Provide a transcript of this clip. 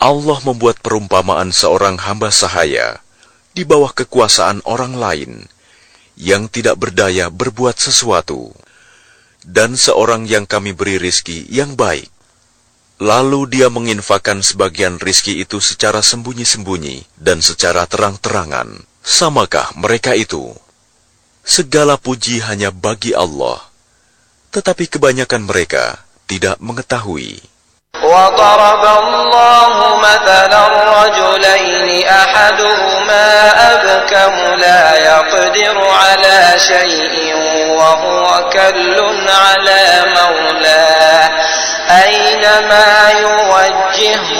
Allah membuat perumpamaan seorang hamba sahaya di bawah kekuasaan orang lain yang tidak berdaya berbuat sesuatu, dan seorang yang kami beri rizki yang baik. Lalu dia menginfakkan sebagian rizki itu secara sembunyi-sembunyi dan secara terang-terangan. Samakah mereka itu? Segala puji hanya bagi Allah, tetapi kebanyakan mereka tidak mengetahui. وضرب الله مثلا رجلين أحدهما أبكم لا يقدر على شيء وهو كل على مولاه أينما يوجهه